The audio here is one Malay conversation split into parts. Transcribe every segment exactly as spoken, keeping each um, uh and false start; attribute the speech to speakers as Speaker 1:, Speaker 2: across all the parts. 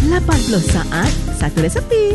Speaker 1: lapan puluh saat, satu resepi.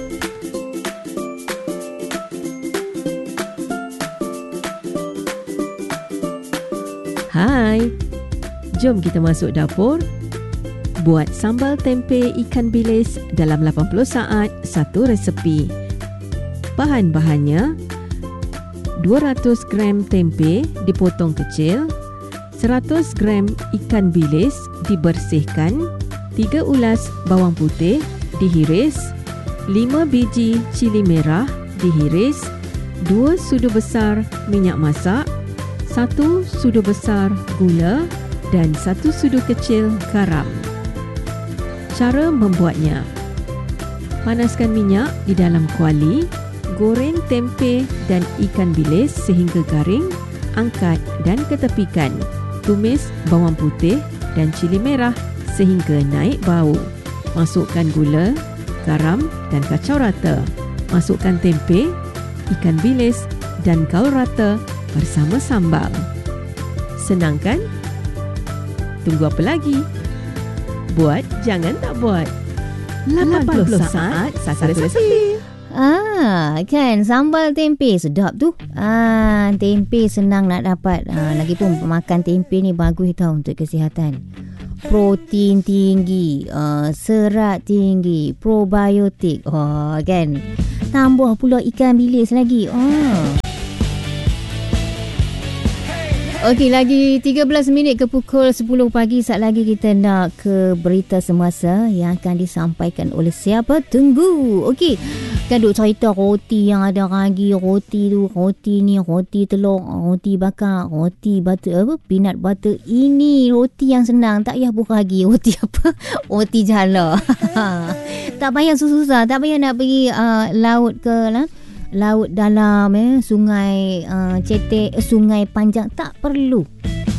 Speaker 1: Hai, jom kita masuk dapur. Buat sambal tempe ikan bilis dalam lapan puluh saat, satu resepi. Bahan-bahannya: dua ratus gram tempe dipotong kecil, seratus gram ikan bilis dibersihkan, tiga ulas bawang putih dihiris, lima biji cili merah dihiris, dua sudu besar minyak masak, satu sudu besar gula dan satu sudu kecil garam. Cara membuatnya: panaskan minyak di dalam kuali, goreng tempe dan ikan bilis sehingga garing, angkat dan ketepikan. Tumis bawang putih dan cili merah sehingga naik bau. Masukkan gula, garam dan kacau rata. Masukkan tempe, ikan bilis dan gaul rata bersama sambal. Senang kan? Tunggu apa lagi? Buat jangan tak buat. lapan puluh saat, satu resepi.
Speaker 2: Ah, kan sambal tempe sedap tu. Ah, tempe senang nak dapat. Ah, lagipun makan tempe ni bagus tau untuk kesihatan. Protein tinggi, uh, serat tinggi, probiotik. Oh, kan. Tambah pula ikan bilis lagi. Oh. Okey, lagi tiga belas minit ke pukul sepuluh pagi. Saat lagi kita nak ke berita semasa yang akan disampaikan oleh siapa? Tunggu. Okey, kan duk cerita roti yang ada ragi, roti tu, roti ni, roti telur, roti bakar, roti butter, apa? Peanut butter. Ini roti yang senang. Tak payah buah ragi. Roti apa? Roti jala. Tak payah susah-susah. Tak payah nak pergi uh, laut ke lah. Laut dalam, eh, sungai uh, cetek, eh, sungai panjang. Tak perlu.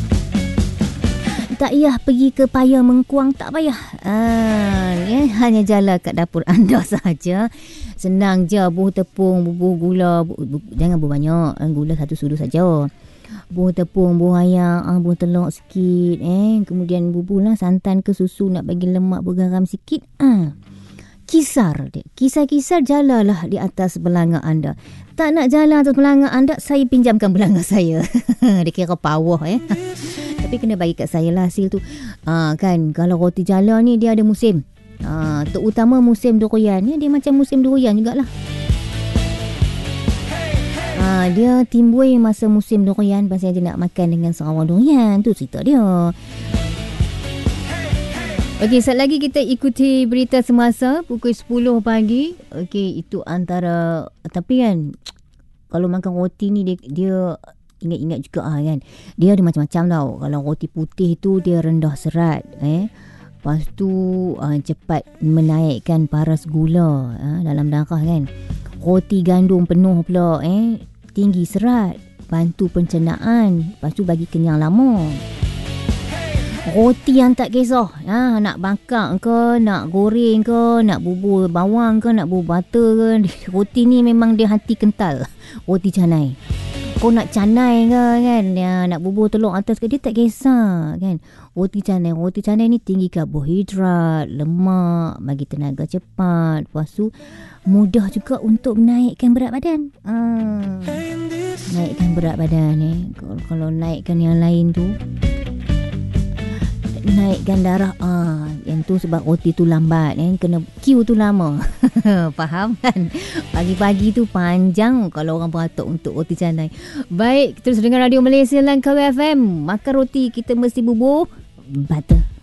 Speaker 2: Tak payah pergi ke payah mengkuang. Tak payah. Ah, eh, hanya jala kat dapur anda saja. Senang je. Bubuh tepung, bubuh gula. Bu, bu, jangan bubuh banyak. Gula satu sudu saja. Bubuh tepung, bubuh ayam, ah, bubuh telur sikit. Eh. Kemudian bubuh lah santan ke susu. Nak bagi lemak, bubuh garam sikit. Ah. Kisar dia. Kisar-kisar jalalah di atas belanga anda. Tak nak jala atas belanga anda, saya pinjamkan belanga saya. Dia kira power, eh. Tapi kena bagi kat saya lah hasil tu. Ah, kan, kalau roti jala ni dia ada musim. Ah, terutama musim durian. Ni dia macam musim durian jugalah. Ah, dia timbul masa musim durian. Pasal dia nak makan dengan sarawak durian. Tu cerita dia. Okey, saat lagi kita ikuti berita semasa pukul sepuluh pagi. Okey, itu antara, tapi kan kalau makan roti ni dia, dia ingat-ingat juga ah, kan. Dia ada macam-macam tau. Kalau roti putih tu dia rendah serat, eh. Lepas tu uh, cepat menaikkan paras gula uh, dalam darah kan. Roti gandum penuh pula, eh, tinggi serat, bantu pencernaan, lepas tu bagi kenyang lama. Roti yang tak kisah, ha, nak bakar ke, nak goreng ke, nak bubur bawang ke, nak bubur butter ke. Roti ni memang dia hati kental. Roti canai. Kau nak canai ke kan, ya, nak bubur telur atas ke, dia tak kisah kan. Roti canai, roti canai ni tinggi karbohidrat, lemak, bagi tenaga cepat. Lepas tu mudah juga untuk menaikkan berat badan. Hmm. Naikkan berat badan ni. Eh. Kalau, kalau naikkan yang lain tu, naikkan darah, ah, yang tu sebab roti tu lambat, eh, kena queue tu lama. Faham kan? Pagi-pagi tu panjang kalau orang beratuk untuk roti canai. Baik, terus dengar Radio Malaysia dan K W F M. Makan roti kita mesti bubur butter.